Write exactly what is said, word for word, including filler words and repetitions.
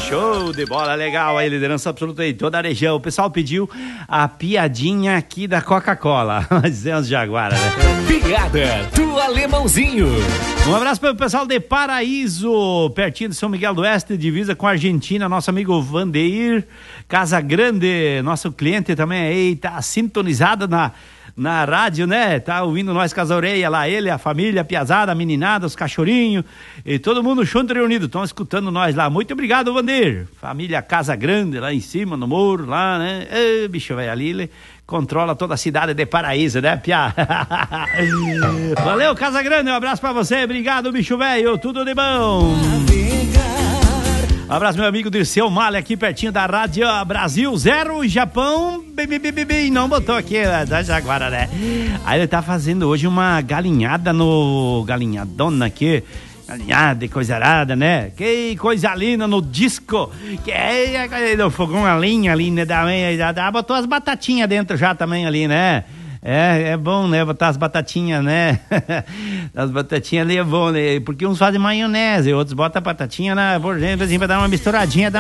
Show de bola, legal aí, liderança absoluta em toda a região. O pessoal pediu a piadinha aqui da Coca-Cola. Dizemos Jaguara, né? Piada do Alemãozinho. Um abraço para o pessoal de Paraíso, pertinho de São Miguel do Oeste, divisa com a Argentina. Nosso amigo Vandeir Casa Grande, nosso cliente também aí, tá sintonizado na, na rádio, né? Tá ouvindo nós com as orelhas lá, ele, a família, a piazada, a meninada, os cachorrinhos e todo mundo junto e reunido. Estão escutando nós lá. Muito obrigado, Vandeir. Família Casa Grande, lá em cima, no morro, lá, né? Ei, bicho velho, ali ele controla toda a cidade de Paraíso, né, Pia? Valeu, Casa Grande, um abraço pra você. Obrigado, bicho velho. Tudo de bom. Um abraço, meu amigo Dirceu Malha, aqui pertinho da Rádio Brasil Zero, Japão. Bem, bem, bem, bem, não botou aqui da Jaguara, né? Aí ele tá fazendo hoje uma galinhada no... Galinhadona aqui. Galinhada e coisa arada, né? Que coisa linda no disco. Que é no fogão a linha ali, né? Da, da, botou as batatinhas dentro já também ali, né? É, é bom, né? Botar as batatinhas, né? As batatinhas ali é bom, né? Porque uns fazem maionese, outros botam a batatinha na, por exemplo, assim, pra dar uma misturadinha.